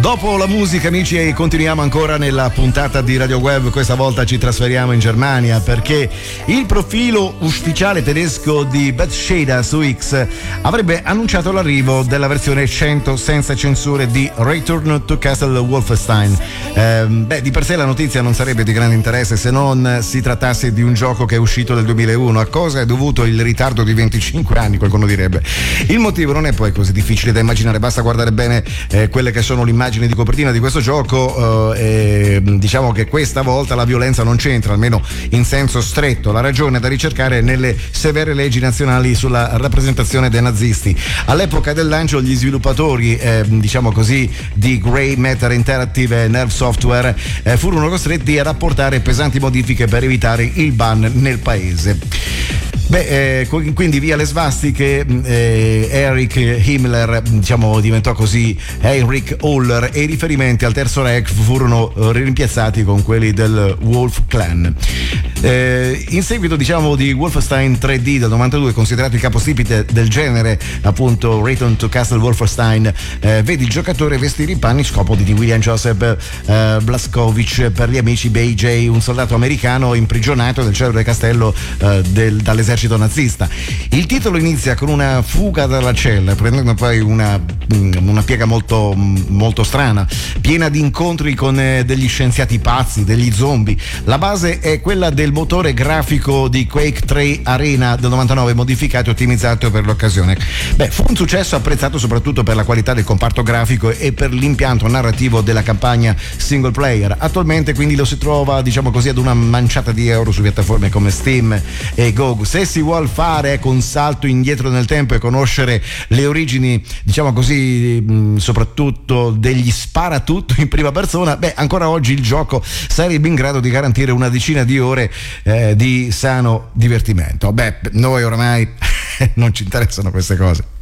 Dopo la musica, amici, e continuiamo ancora nella puntata di Radio Web. Questa volta ci trasferiamo in Germania perché il profilo ufficiale tedesco di Bathsheba su X avrebbe annunciato l'arrivo della versione 100 senza censure di Return to Castle Wolfenstein. Di per sé la notizia non sarebbe di grande interesse se non si trattasse di un gioco che è uscito nel 2001. A cosa è dovuto il ritardo di 25 anni, qualcuno direbbe. Il motivo non è poi così difficile da immaginare, basta guardare bene quelle che sono le immagini di copertina di questo gioco. Diciamo che questa volta la violenza non c'entra, almeno in senso stretto. La ragione è da ricercare nelle severe leggi nazionali sulla rappresentazione dei nazisti. All'epoca del lancio gli sviluppatori diciamo così di Grey Matter Interactive e Nerve Software furono costretti ad apportare pesanti modifiche per evitare il ban nel paese. Quindi via le svastiche, Erich Himmler diciamo diventò così Heinrich Holler e i riferimenti al Terzo Reich furono rimpiazzati con quelli del Wolf Clan. In seguito diciamo di Wolfenstein 3D del 92, considerato il capostipite del genere, appunto Return to Castle Wolfenstein, vedi il giocatore vestire i panni scopodi di William Joseph Blazkowicz per gli amici BJ, un soldato americano imprigionato nel celebre castello dall'esercito nazista. Il titolo inizia con una fuga dalla cella, prendendo poi una piega molto, molto strana, piena di incontri con degli scienziati pazzi, degli zombie. La base è quella del motore grafico di Quake 3 Arena del 99, modificato e ottimizzato per l'occasione. Fu un successo apprezzato soprattutto per la qualità del comparto grafico e per l'impianto narrativo della campagna single player. Attualmente quindi lo si trova, diciamo così, ad una manciata di euro su piattaforme come Steam e GOG. Se si vuol fare un salto indietro nel tempo e conoscere le origini, diciamo così, soprattutto degli sparatutto in prima persona, ancora oggi il gioco sarebbe in grado di garantire una decina di ore di sano divertimento. Noi oramai non ci interessano queste cose.